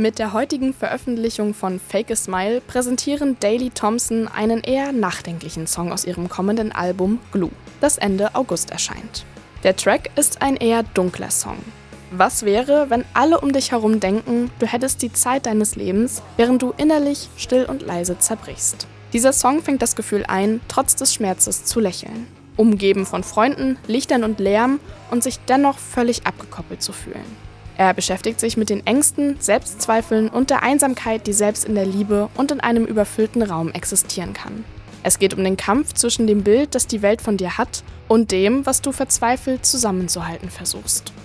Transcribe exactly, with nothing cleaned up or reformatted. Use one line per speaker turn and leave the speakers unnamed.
Mit der heutigen Veröffentlichung von Fake a Smile präsentieren Daley Thompson einen eher nachdenklichen Song aus ihrem kommenden Album Glue, das Ende August erscheint. Der Track ist ein eher dunkler Song. Was wäre, wenn alle um dich herum denken, du hättest die Zeit deines Lebens, während du innerlich still und leise zerbrichst? Dieser Song fängt das Gefühl ein, trotz des Schmerzes zu lächeln. Umgeben von Freunden, Lichtern und Lärm und sich dennoch völlig abgekoppelt zu fühlen. Er beschäftigt sich mit den Ängsten, Selbstzweifeln und der Einsamkeit, die selbst in der Liebe und in einem überfüllten Raum existieren kann. Es geht um den Kampf zwischen dem Bild, das die Welt von dir hat, und dem, was du verzweifelt zusammenzuhalten versuchst.